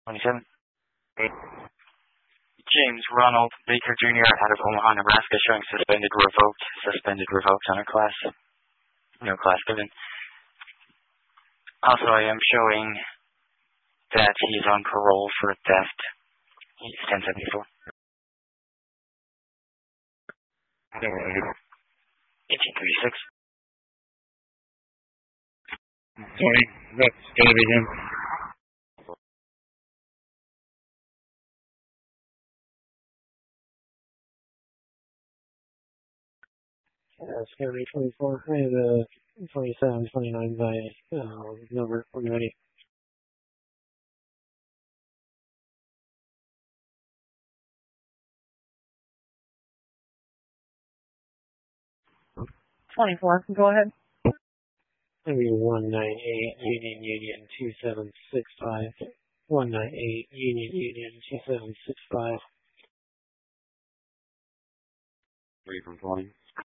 27. James Ronald Baker Jr. out of Omaha, Nebraska, showing suspended, revoked on a class. No class given. Also, I am showing that he's on parole for theft. He's 1074. 1836. Sorry, that's television. It's going to be 24 and 27, 29 by number. When you're ready. Go ahead. Maybe 198 Union 2765. 198 Union 2765. 3 from 20.